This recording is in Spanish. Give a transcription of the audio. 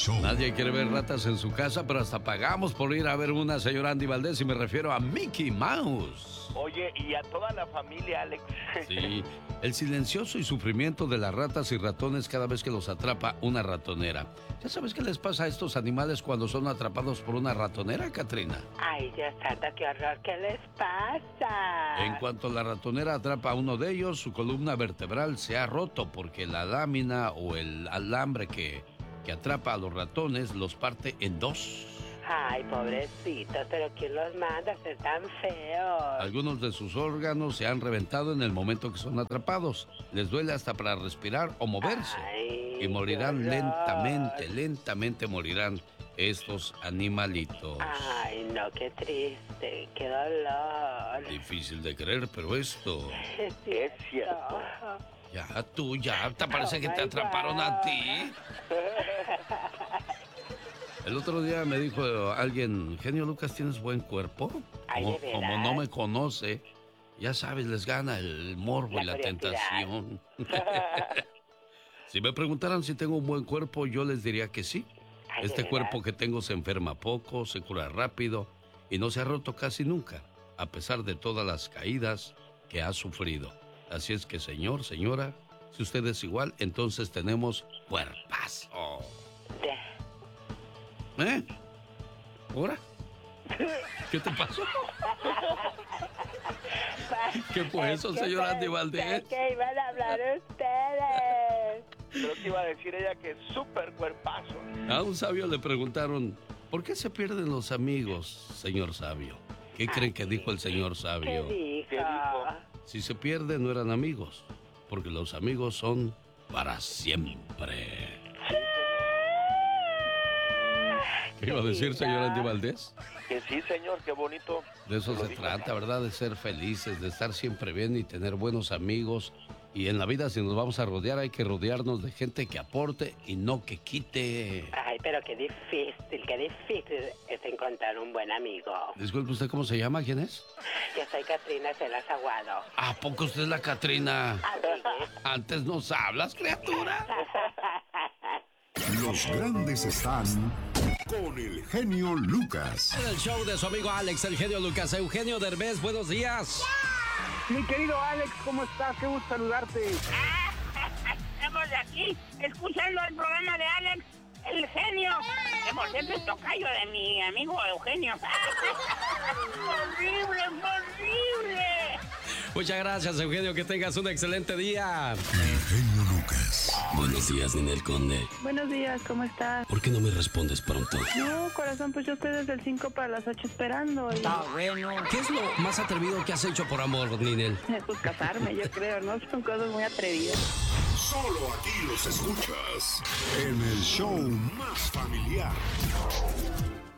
show. Nadie quiere ver ratas en su casa, pero hasta pagamos por ir a ver una, señora Andy Valdés, y me refiero a Mickey Mouse. Oye, y a toda la familia, Alex. Sí, el silencioso y sufrimiento de las ratas y ratones cada vez que los atrapa una ratonera. ¿Ya sabes qué les pasa a estos animales cuando son atrapados por una ratonera, Katrina? Ay, Dios santo, qué horror, ¿qué les pasa? En cuanto la ratonera atrapa a uno de ellos, su columna vertebral se ha roto porque la lámina o el alambre que atrapa a los ratones los parte en dos. Ay, pobrecitos, pero ¿quién los manda a ser tan feos? Algunos de sus órganos se han reventado en el momento que son atrapados. Les duele hasta para respirar o moverse. Ay, y morirán lentamente morirán estos animalitos. Ay, no, qué triste, qué dolor. Difícil de creer, pero esto... Es cierto. Ya te parece que te atraparon a ti. El otro día me dijo alguien, genio Lucas, ¿tienes buen cuerpo? Ay, ¿de verdad? Como no me conoce, ya sabes, les gana el morbo y la tentación. Si me preguntaran si tengo un buen cuerpo, yo les diría que sí. Ay, Este cuerpo que tengo se enferma poco, se cura rápido y no se ha roto casi nunca, a pesar de todas las caídas que ha sufrido. Así es que, señor, señora, si usted es igual, entonces tenemos cuerpazo. ¿Eh? ¿Ahora? ¿Qué te pasó? ¿Qué fue eso, señora Andy Valdés? ¿Qué iban a hablar ustedes? Creo que iba a decir ella que es súper cuerpazo. A un sabio le preguntaron, ¿por qué se pierden los amigos, señor sabio? ¿Qué creen que dijo el señor sabio? ¿Qué ¿Qué dijo? Si se pierden, no eran amigos, porque los amigos son para siempre. ¿Qué iba a decir, señor Andy Valdés? Que sí, señor, qué bonito. De eso se trata, ¿verdad? De ser felices, de estar siempre bien y tener buenos amigos. Y en la vida, si nos vamos a rodear, hay que rodearnos de gente que aporte y no que quite. Ay, pero qué difícil es encontrar un buen amigo. Disculpe, ¿usted cómo se llama? ¿Quién es? Yo soy Katrina Celas Aguado. ¿A poco usted es la Katrina? Amigues. Antes nos hablas, criatura. Los grandes están con el genio Lucas. En el show de su amigo Alex, el genio Lucas. Eugenio Derbez, buenos días. Mi querido Alex, ¿cómo estás? Qué gusto saludarte. Estamos aquí escuchando el programa de Alex, el genio. Que por cierto es tocayo de mi amigo Eugenio. ¡Horrible! Muchas gracias, Eugenio. Que tengas un excelente día. El genio Lucas. Buenos días, Ninel Conde. Buenos días, ¿cómo estás? ¿Por qué no me respondes pronto? No, corazón, pues yo estoy desde el 5 para las 8 esperando. Y... ¿Qué es lo más atrevido que has hecho por amor, Ninel? Pues casarme, yo creo, ¿no? Son cosas muy atrevidas. Solo aquí los escuchas en el show más familiar.